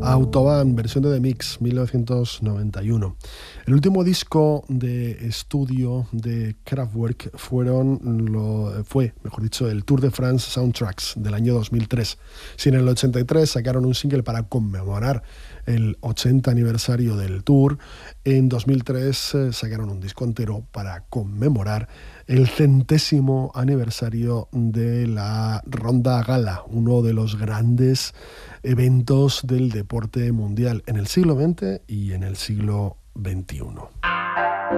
Autobahn, versión de The Mix, 1991. El último disco de estudio de Kraftwerk fue, mejor dicho, el Tour de France Soundtracks del año 2003. Si en el 83 sacaron un single para conmemorar el 80 aniversario del Tour, en 2003 sacaron un disco entero para conmemorar el 100º aniversario de la Ronda Gala, uno de los grandes eventos del deporte mundial en el siglo XX y en el siglo XXI.